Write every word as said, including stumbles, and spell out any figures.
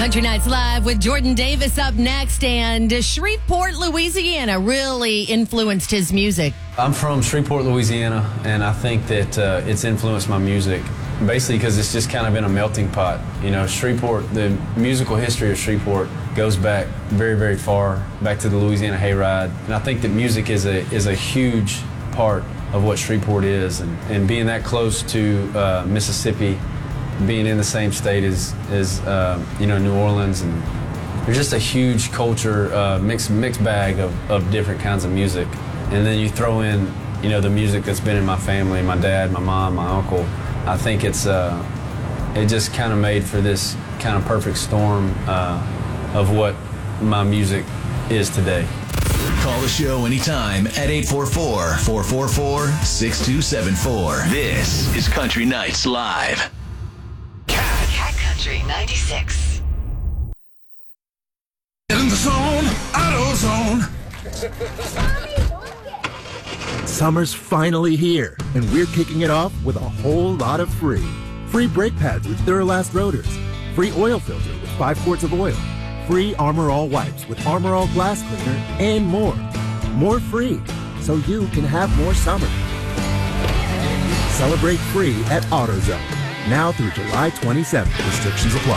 Country Nights Live with Jordan Davis up next. And Shreveport, Louisiana really influenced his music. I'm from Shreveport, Louisiana, and I think that uh, it's influenced my music. Basically because it's just kind of in a melting pot. You know, Shreveport, the musical history of Shreveport goes back very, very far, back to the Louisiana Hayride. And I think that music is a, is a huge part of what Shreveport is. And, and being that close to uh, Mississippi, being in the same state as, as uh, you know, New Orleans, and there's just a huge culture, uh, mixed, mixed bag of, of different kinds of music. And then you throw in, you know, the music that's been in my family, my dad, my mom, my uncle. I think it's, uh, it just kind of made for this kind of perfect storm uh, of what my music is today. Call the show anytime at eight four four, four four four, six two seven four. This is Country Nights Live. Cat, Cat Country ninety-six. In the zone, auto zone. Summer's finally here, and we're kicking it off with a whole lot of free. Free brake pads with Duralast rotors. Free oil filter with five quarts of oil. Free Armor All wipes with Armor All glass cleaner, and more. More free, so you can have more summer. Celebrate free at AutoZone. Now through July twenty-seventh. Restrictions apply.